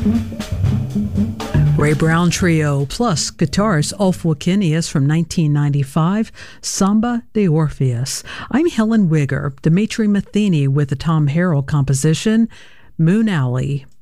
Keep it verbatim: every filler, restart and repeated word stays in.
Ray Brown Trio plus guitarist Ulf Wikenius from nineteen ninety-five, Samba de Orpheus. I'm Helen Wigger, Dimitri Matheny with the Tom Harrell composition, Moon Alley.